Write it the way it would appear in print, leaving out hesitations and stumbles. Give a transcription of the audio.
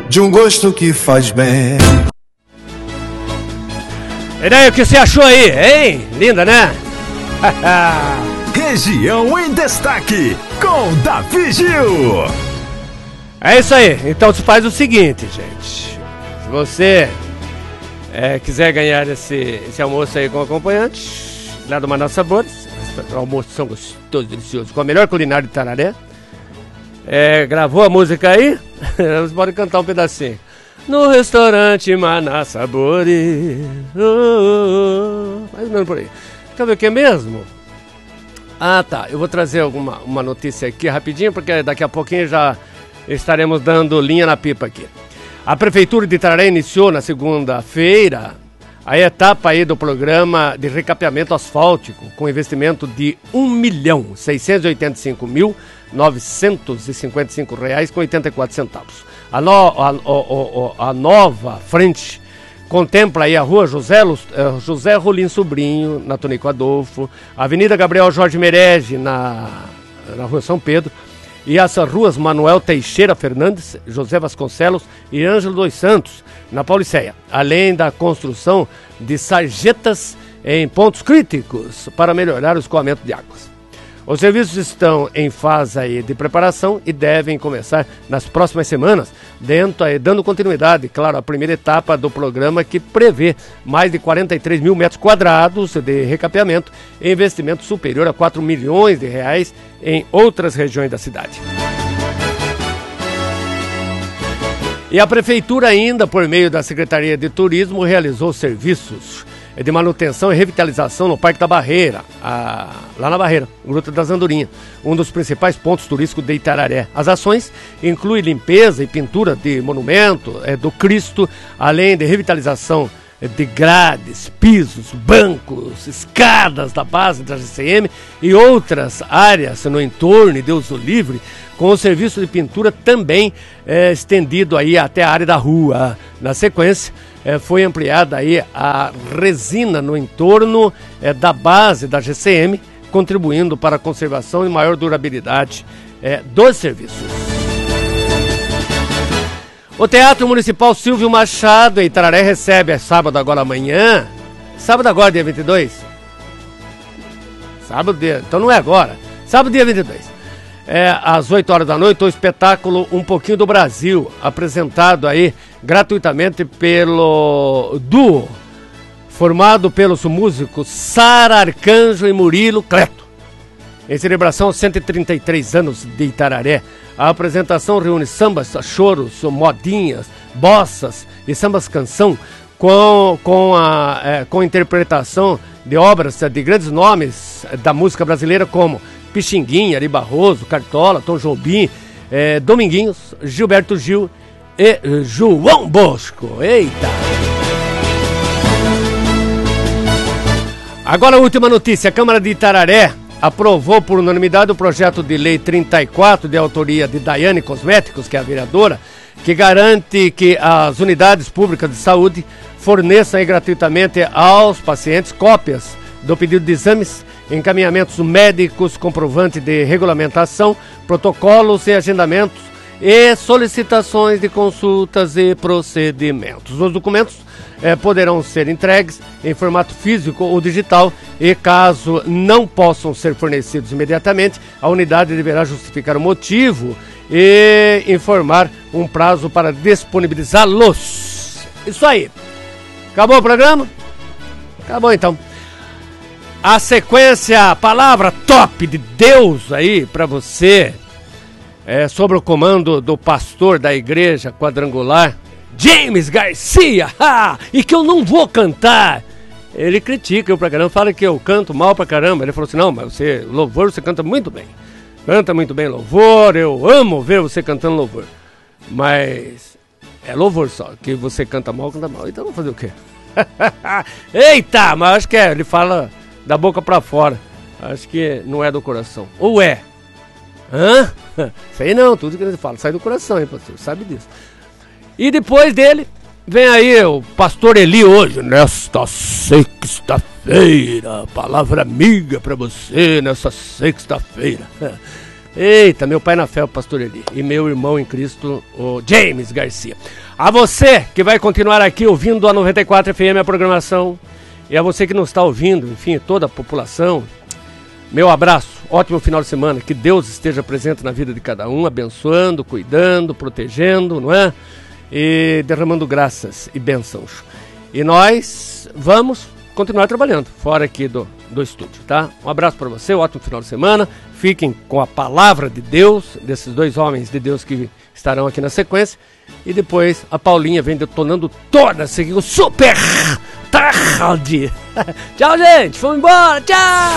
de um gosto que faz bem. E daí, o que você achou aí, hein? Linda, né? Região em Destaque, com Davi Gil. É isso aí. Então você faz o seguinte, gente. Se você quiser ganhar esse almoço aí com acompanhante, lá do Manaus Sabores, almoção gostoso, delicioso, com a melhor culinária de Itararé, gravou a música aí? Você pode cantar um pedacinho. No restaurante Manaus Sabores, mais ou menos por aí. Quer ver o que é mesmo? Ah, tá. Eu vou trazer uma notícia aqui rapidinho, porque daqui a pouquinho já estaremos dando linha na pipa aqui. A Prefeitura de Itararé iniciou na segunda-feira a etapa aí do programa de recapeamento asfáltico, com investimento de R$1.685.955,84. A nova frente contempla aí a rua José Rolim Sobrinho, na Tonico Adolfo, a Avenida Gabriel Jorge Merege, na rua São Pedro, e as ruas Manuel Teixeira Fernandes, José Vasconcelos e Ângelo dos Santos, na Pauliceia, além da construção de sarjetas em pontos críticos para melhorar o escoamento de águas. Os serviços estão em fase aí de preparação e devem começar nas próximas semanas, dando continuidade, claro, à primeira etapa do programa, que prevê mais de 43 mil metros quadrados de recapeamento e investimento superior a R$4 milhões em outras regiões da cidade. E a Prefeitura ainda, por meio da Secretaria de Turismo, realizou serviços de manutenção e revitalização no Parque da Barreira, lá na Barreira, Gruta das Andorinhas, um dos principais pontos turísticos de Itararé. As ações incluem limpeza e pintura de monumento do Cristo, além de revitalização de grades, pisos, bancos, escadas da base da GCM e outras áreas no entorno e de uso livre, com o serviço de pintura também estendido aí até a área da rua. Na sequência, foi ampliada aí a resina no entorno da base da GCM, contribuindo para a conservação e maior durabilidade dos serviços. O Teatro Municipal Silvio Machado em Itararé recebe sábado agora amanhã. Sábado agora, dia 22? Então não é agora. Sábado, dia 22. Às 8 horas da noite, o espetáculo Um Pouquinho do Brasil, apresentado aí gratuitamente pelo duo, formado pelos músicos Sara Arcanjo e Murilo Cleto. Em celebração aos 133 anos de Itararé, a apresentação reúne sambas, choros, modinhas, bossas e sambas canção com interpretação de obras de grandes nomes da música brasileira como Pixinguinha, Ari Barroso, Cartola, Tom Jobim, Dominguinhos, Gilberto Gil e João Bosco. Eita! Agora a última notícia. A Câmara de Itararé aprovou por unanimidade o projeto de lei 34, de autoria de Daiane Cosméticos, que é a vereadora, que garante que as unidades públicas de saúde forneçam gratuitamente aos pacientes cópias do pedido de exames, encaminhamentos médicos, comprovante de regulamentação, protocolos e agendamentos e solicitações de consultas e procedimentos. Os documentos poderão ser entregues em formato físico ou digital e, caso não possam ser fornecidos imediatamente, a unidade deverá justificar o motivo e informar um prazo para disponibilizá-los. Isso aí. Acabou o programa? Acabou então. A sequência, a palavra top de Deus aí para você, sobre o comando do pastor da igreja quadrangular, James Garcia, e que eu não vou cantar. Ele critica eu pra caramba, fala que eu canto mal pra caramba. Ele falou assim, não, mas louvor você canta muito bem. Canta muito bem louvor, eu amo ver você cantando louvor. Mas é louvor só, que você canta mal. Então vou fazer o quê? Eita, mas acho que ele fala da boca pra fora. Acho que não é do coração. Ou é? Hã? Sei não, tudo que ele fala sai do coração, hein, pastor? Sabe disso. E depois dele, vem aí o pastor Eli hoje, nesta sexta-feira. Palavra amiga pra você nessa sexta-feira. Eita, meu pai na fé, o pastor Eli. E meu irmão em Cristo, o James Garcia. A você que vai continuar aqui ouvindo a 94 FM, a programação. E a você que não está ouvindo, enfim, toda a população. Meu abraço, ótimo final de semana. Que Deus esteja presente na vida de cada um, abençoando, cuidando, protegendo, não é? E derramando graças e bênçãos. E nós vamos continuar trabalhando fora aqui do estúdio, tá? Um abraço para você, ótimo final de semana. Fiquem com a palavra de Deus, desses dois homens de Deus que estarão aqui na sequência. E depois a Paulinha vem detonando toda essa super tarde. Tchau, gente. Vamos embora. Tchau.